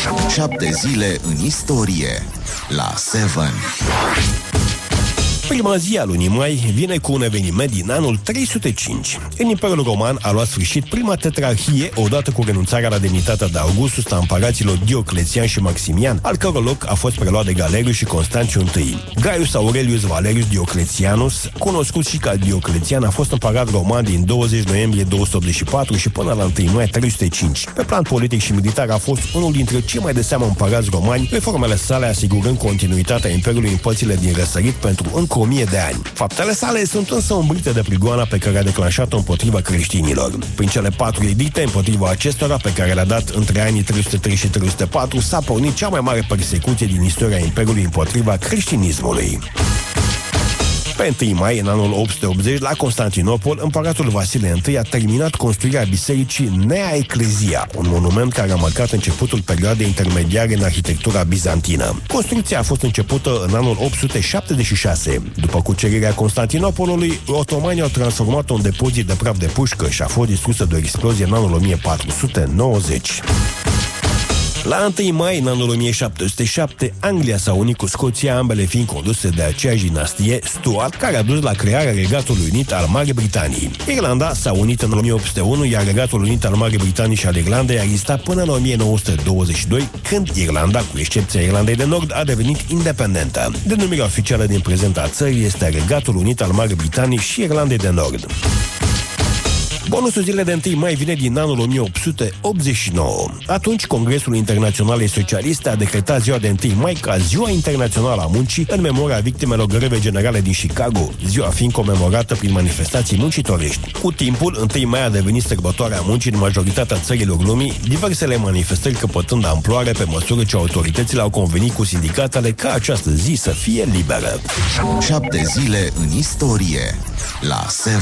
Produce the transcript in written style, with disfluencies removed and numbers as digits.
7 zile în istorie la 7. Prima zi a lunii mai vine cu un eveniment din anul 305. În Imperiul Roman a luat sfârșit prima tetrarhie odată cu renunțarea la demnitatea de Augustus a împăraților Dioclețian și Maximian, al căror loc a fost preluat de Galeriu și Constanțiu I. Gaius Aurelius Valerius Diocletianus, cunoscut și ca Dioclețian, a fost împărat roman din 20 noiembrie 284 și până la 1 mai 305. Pe plan politic și militar a fost unul dintre cei mai de seamă împărați romani, reformele sale asigurând continuitatea Imperiului în părțile din răsărit pentru încă 1000 de ani. Faptele sale sunt însă umbrite de prigoana pe care a declanșat-o împotriva creștinilor. Prin cele 4 edicte împotriva acestora, pe care le-a dat între anii 303 și 304, s-a pornit cea mai mare persecuție din istoria Imperiului împotriva creștinismului. Pe 1 mai, în anul 880, la Constantinopol, împăratul Vasile I a terminat construirea bisericii Nea Ecclesia, un monument care a marcat începutul perioadei intermediare în arhitectura bizantină. Construcția a fost începută în anul 876. După cucerirea Constantinopolului, otomanii au transformat-o în depozit de praf de pușcă și a fost distrusă de o explozie în anul 1490. La 1 mai, în anul 1707, Anglia s-a unit cu Scoția, ambele fiind conduse de aceeași dinastie, Stuart, care a dus la crearea Regatului Unit al Marii Britanii. Irlanda s-a unit în 1801, iar Regatul Unit al Marii Britanii și al Irlandei a existat până în 1922, când Irlanda, cu excepția Irlandei de Nord, a devenit independentă. Denumirea oficială din prezent a țării este Regatul Unit al Marii Britanii și Irlandei de Nord. Bonusul zilei de 1 mai vine din anul 1889. Atunci, Congresul Internațional Socialiste a decretat ziua de 1 mai ca Ziua Internațională a Muncii în memoria victimelor grevei generale din Chicago, ziua fiind comemorată prin manifestații muncitorești. Cu timpul, 1 mai a devenit sărbătoarea muncii în majoritatea țărilor lumii, diversele manifestări căpătând amploare pe măsură ce autoritățile au convenit cu sindicatele ca această zi să fie liberă. 7 zile în istorie la 7.